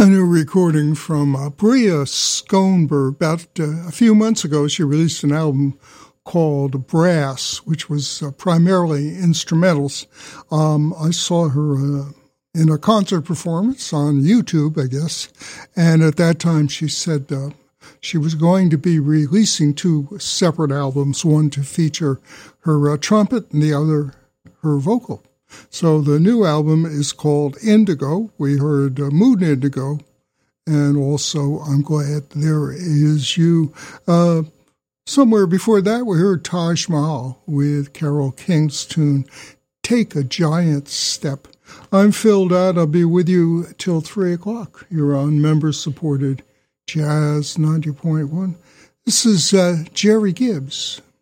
A new recording from Bria Schoenberg. About a few months ago, she released an album called Brass, which was primarily instrumentals. I saw her in a concert performance on YouTube, I guess, and at that time she said she was going to be releasing two separate albums, one to feature her trumpet and the other her vocal. So the new album is called Indigo. We heard Moon Indigo, and also I'm Glad There Is You. Somewhere before that, we heard Taj Mahal with Carole King's tune, Take a Giant Step. I'm Phil Dodd. I'll be with you till 3 o'clock. You're on member-supported Jazz 90.1. This is Jerry Gibbs.